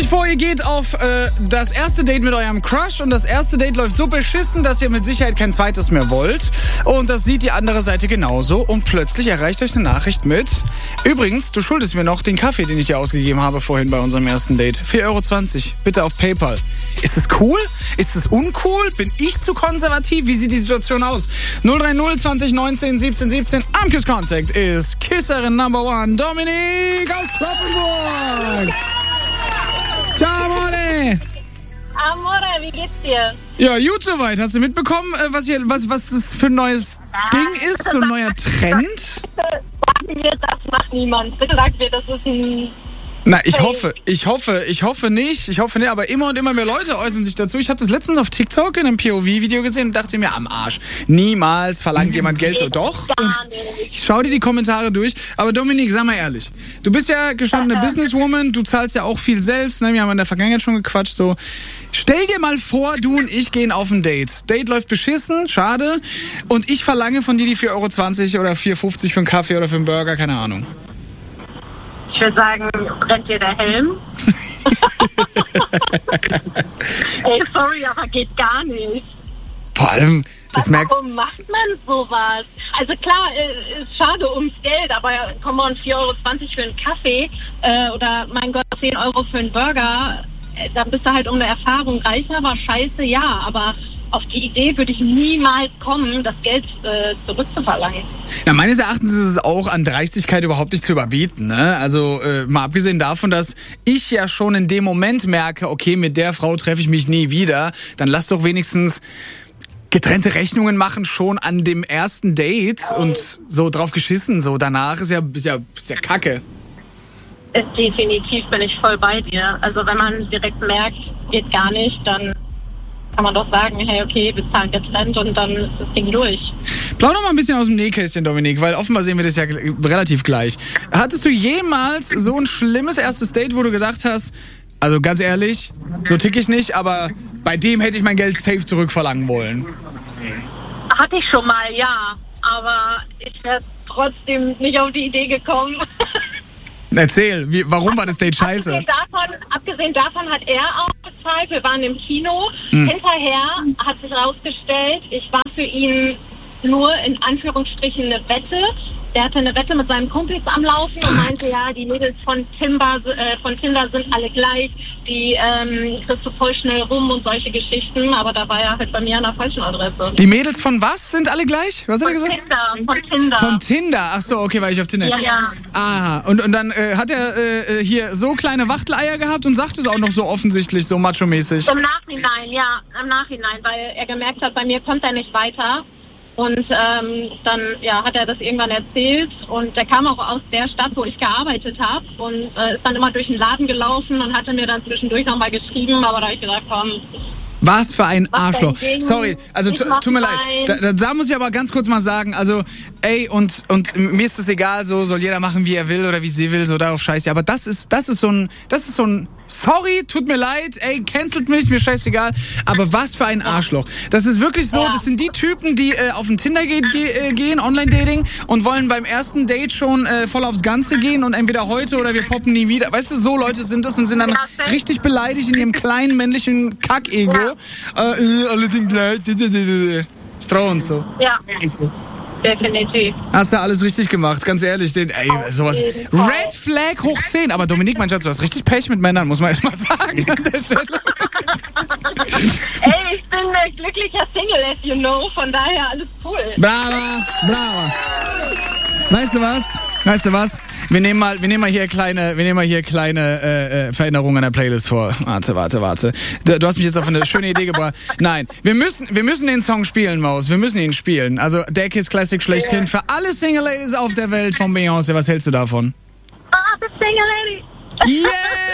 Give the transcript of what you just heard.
euch vor, ihr geht auf das erste Date mit eurem Crush und das erste Date läuft so beschissen, dass ihr mit Sicherheit kein zweites mehr wollt. Und das sieht die andere Seite genauso und plötzlich erreicht euch eine Nachricht mit: Übrigens, du schuldest mir noch den Kaffee, den ich dir ausgegeben habe vorhin bei unserem ersten Date. 4,20 €, bitte auf PayPal. Ist das cool? Ist das uncool? Bin ich zu konservativ? Wie sieht die Situation aus? 030 20 19 17 17. Am Kiss Contact ist Kisserin Number One, Dominique aus Kloppenburg. Ciao, Amore. Amore, wie geht's dir? Ja, gut soweit. Hast du mitbekommen, was das für ein neues Ding ist? So ein neuer Trend? Sagen wir, das macht niemand. Bitte sag mir, das ist ein... Na, ich hoffe nicht, aber immer und immer mehr Leute äußern sich dazu. Ich habe das letztens auf TikTok in einem POV-Video gesehen und dachte mir, am Arsch. Niemals verlangt jemand Geld so. Doch. Und ich schau dir die Kommentare durch. Aber Dominique, sag mal ehrlich, du bist ja gestandene Businesswoman, du zahlst ja auch viel selbst, ne? Wir haben in der Vergangenheit schon gequatscht, so. Stell dir mal vor, du und ich gehen auf ein Date. Date läuft beschissen, schade. Und ich verlange von dir die 4,20 € oder 4,50 € für einen Kaffee oder für einen Burger, keine Ahnung. Ich würde sagen, brennt dir der Helm? Ey, sorry, aber geht gar nicht. Vor allem, das merkst du. Warum macht man sowas? Also klar, ist schade ums Geld, aber komm mal, 4,20 € für einen Kaffee oder mein Gott, 10 € für einen Burger, dann bist du halt um eine Erfahrung reicher, war scheiße, ja, aber auf die Idee würde ich niemals kommen, das Geld zurückzuverlangen. Ja, meines Erachtens ist es auch an Dreistigkeit überhaupt nicht zu überbieten, ne? Also mal abgesehen davon, dass ich ja schon in dem Moment merke, okay, mit der Frau treffe ich mich nie wieder, dann lass doch wenigstens getrennte Rechnungen machen schon an dem ersten Date und so drauf geschissen, so danach ist ja Kacke. Definitiv bin ich voll bei dir. Also wenn man direkt merkt, geht gar nicht, dann kann man doch sagen, hey, okay, wir zahlen getrennt und dann ist das Ding durch. Plauder mal ein bisschen aus dem Nähkästchen, Dominique, weil offenbar sehen wir das ja relativ gleich. Hattest du jemals so ein schlimmes erstes Date, wo du gesagt hast, also ganz ehrlich, so tick ich nicht, aber bei dem hätte ich mein Geld safe zurückverlangen wollen? Hatte ich schon mal, ja, aber ich wäre trotzdem nicht auf die Idee gekommen. Erzähl, warum war das Date scheiße? Abgesehen davon hat er auch bezahlt. Wir waren im Kino. Hinterher hat sich herausgestellt, ich war für ihn nur in Anführungsstrichen eine Wette. Der hatte eine Wette mit seinen Kumpels am Laufen und meinte, ja, die Mädels von Tinder sind alle gleich. Die kriegst du voll schnell rum und solche Geschichten. Aber da war er halt bei mir an der falschen Adresse. Die Mädels von was sind alle gleich? Was hat er gesagt? Von Tinder. Von Tinder? Ach so, okay, weil ich auf Tinder... Ja. Aha, und dann hat er hier so kleine Wachteleier gehabt und sagt es auch noch so offensichtlich, so macho-mäßig. Im Nachhinein, weil er gemerkt hat, bei mir kommt er nicht weiter. Und dann hat er das irgendwann erzählt und der kam auch aus der Stadt, wo ich gearbeitet habe und ist dann immer durch den Laden gelaufen und hatte mir dann zwischendurch nochmal geschrieben, aber da habe ich gesagt, komm... Was für ein Arschloch. Sorry, also tut mir leid. Da muss ich aber ganz kurz mal sagen, also ey, und mir ist es egal, so soll jeder machen, wie er will oder wie sie will, so darauf scheiße. Aber das ist so ein sorry, tut mir leid, ey, cancelt mich, mir scheißegal. Aber was für ein Arschloch. Das ist wirklich so, das sind die Typen, die auf ein Tinder gehen, Online-Dating, und wollen beim ersten Date schon voll aufs Ganze gehen und entweder heute oder wir poppen nie wieder. Weißt du, so Leute sind das und sind dann richtig beleidigt in ihrem kleinen männlichen Kack-Ego. Alle sind gleich. Strau und so. Ja. Definitiv. Hast du alles richtig gemacht, ganz ehrlich. Sowas. Red Flag hoch 10. Aber Dominique, mein Schatz, du hast richtig Pech mit Männern, muss man erst mal sagen an der Stelle. Ey, ich bin ein glücklicher Single, as you know. Von daher alles cool. Brava. Weißt du was? Wir nehmen mal hier kleine Veränderungen an der Playlist vor. Warte. Du hast mich jetzt auf eine schöne Idee gebracht. Nein, wir müssen den Song spielen, Maus. Wir müssen ihn spielen. Also der Kiss Classic schlechthin für alle Single Ladies auf der Welt von Beyoncé. Was hältst du davon? The Single Lady. Yeah!